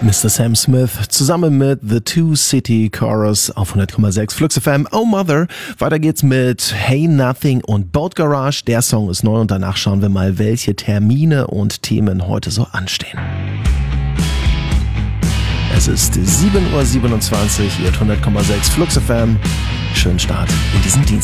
Mr. Sam Smith zusammen mit The Two City Chorus auf 100,6 Flux FM. Oh Mother. Weiter geht's mit Hey Nothing und Boat Garage. Der Song ist neu und danach schauen wir mal, welche Termine und Themen heute so anstehen. Es ist 7:27 Uhr, ihr 100,6 Flux FM. Schönen Start in diesen Dienstag.